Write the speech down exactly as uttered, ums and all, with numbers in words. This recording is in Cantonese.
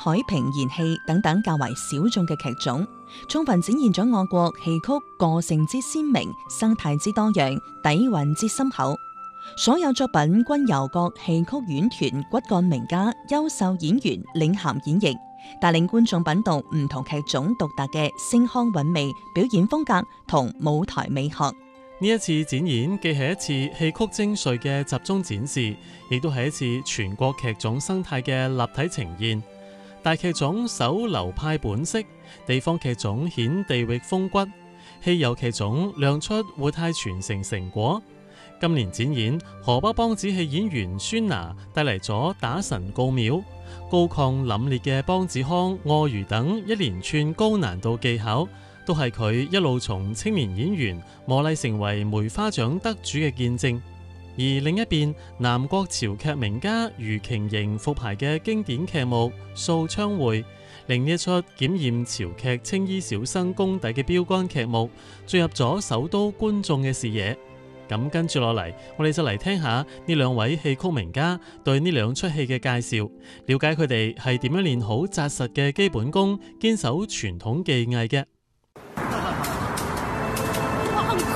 海平言戲等等較為小眾嘅劇種，充分展現咗我國戲曲個性之鮮明、生態之多樣、底蘊之深厚。所有作品均由各戲曲院團骨幹名家、優秀演員領銜演繹，帶領觀眾品讀唔同劇種獨特嘅聲腔韻味、表演風格同舞台美學。 呢一次展演既係一次戲曲精髓嘅集中展示，亦都係一次全國劇種生態嘅立體呈現。大劇種守流派本色，地方劇種顯地域風骨，戲遊劇種亮出活態傳承成果。今年展演，河北梆子戲演員孫娜帶嚟咗打神告廟、高亢凜冽嘅梆子腔、臥魚等一連串高難度技巧，都係佢一路從青年演員磨礪成為梅花獎得主嘅見證。而另一邊，南國潮劇名家余瓊瑩復排嘅經典劇目《掃窗會》，令呢一出檢驗潮劇青衣小生功底嘅標杆劇目進入咗首都觀眾嘅視野。咁跟住落嚟，我哋就嚟聽下呢兩位戲曲名家對呢兩出戲嘅介紹，了解佢哋係點樣練好紮實嘅基本功，堅守傳統技藝嘅。